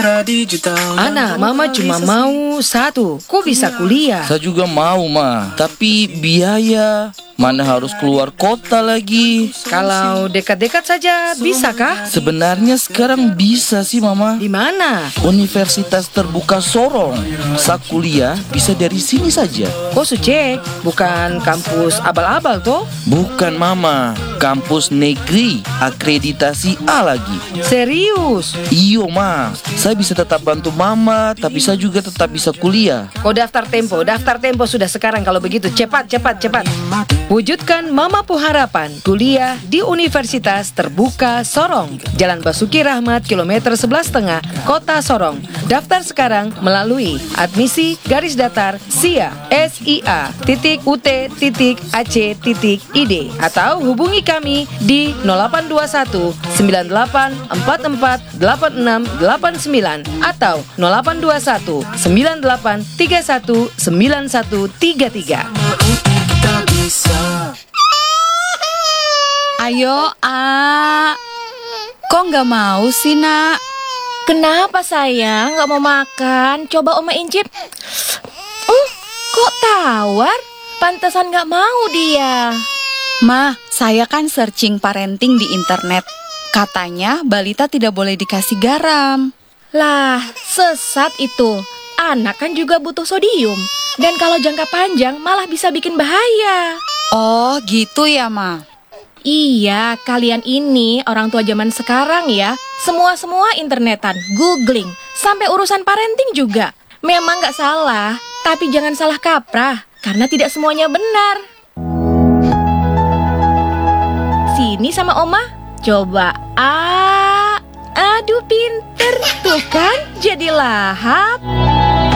Ana, mama cuma mau satu. Kok bisa kuliah? Saya juga mau, Ma. Tapi biaya, mana harus keluar kota lagi. Kalau dekat-dekat saja, bisakah? Sebenarnya sekarang bisa sih, Mama. Di mana? Universitas Terbuka Sorong. Saya kuliah bisa dari sini saja. Kok cek? Bukan kampus abal-abal toh? Bukan, Mama. Kampus negeri, akreditasi A lagi. Serius? Iyo, Ma. Saya bisa tetap bantu Mama, tapi saya juga tetap bisa kuliah. Kau daftar tempo sudah sekarang kalau begitu. Cepat. Wujudkan Mamapu Harapan, kuliah di Universitas Terbuka Sorong, Jalan Basuki Rahmat, kilometer 11,5, Kota Sorong. Daftar sekarang melalui admisi@sia.ut.ac.id atau hubungi kami di 0821 98 44 86 89 atau 0821 98 31 9133. Ayo, kok nggak mau sih, Nak? Kenapa sayang nggak mau makan? Coba Oma incip. Kok tawar? Pantesan nggak mau dia. Ma, saya kan searching parenting di internet. Katanya balita tidak boleh dikasih garam. Lah, sesat itu. Anak kan juga butuh sodium. Dan kalau jangka panjang malah bisa bikin bahaya. Oh, gitu ya, Ma. Iya, kalian ini orang tua zaman sekarang ya. Semua internetan, googling, sampai urusan parenting juga. Memang nggak salah, tapi jangan salah kaprah, karena tidak semuanya benar. Sini sama Oma, coba Aduh pinter, tuh kan jadi lahap.